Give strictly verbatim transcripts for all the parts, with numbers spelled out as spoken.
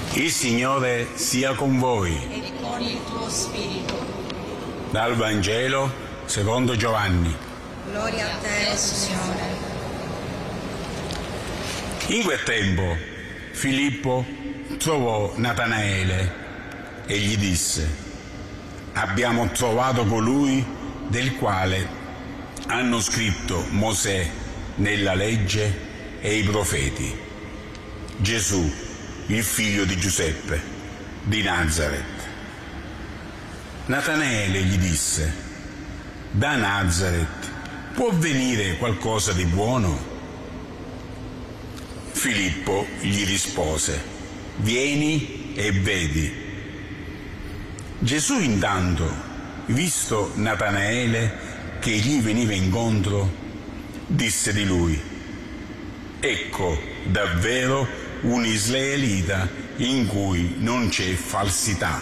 Il Signore sia con voi. E con il tuo spirito. Dal Vangelo secondo Giovanni. Gloria a te, Signore. In quel tempo Filippo trovò Natanaele e gli disse: abbiamo trovato colui del quale hanno scritto Mosè nella legge e i profeti, Gesù, il figlio di Giuseppe, di Nazaret. Natanaele gli disse: da Nazaret può venire qualcosa di buono? Filippo gli rispose: vieni e vedi. Gesù intanto, visto Natanaele che gli veniva incontro, disse di lui: ecco davvero un israelita in cui non c'è falsità.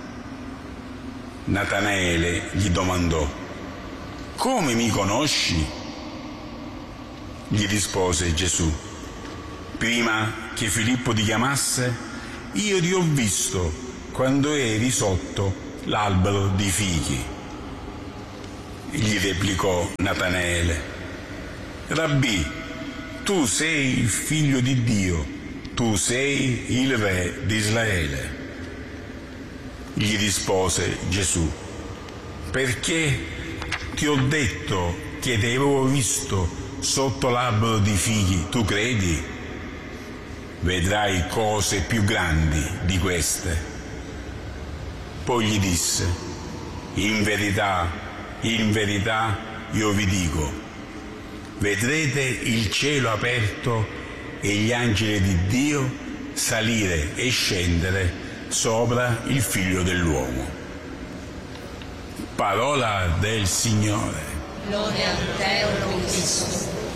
Natanaele gli domandò: come mi conosci? Gli rispose Gesù: prima che Filippo ti chiamasse, io ti ho visto quando eri sotto l'albero di fichi. Gli replicò Natanaele: Rabbì, tu sei il figlio di Dio, tu sei il re di Israele. Gli rispose Gesù: perché ti ho detto che ti avevo visto sotto l'albero di fichi, tu credi? Vedrai cose più grandi di queste. Poi gli disse: in verità, in verità io vi dico, vedrete il cielo aperto e gli angeli di Dio salire e scendere sopra il Figlio dell'uomo. Parola del Signore. Lode a te, o Cristo.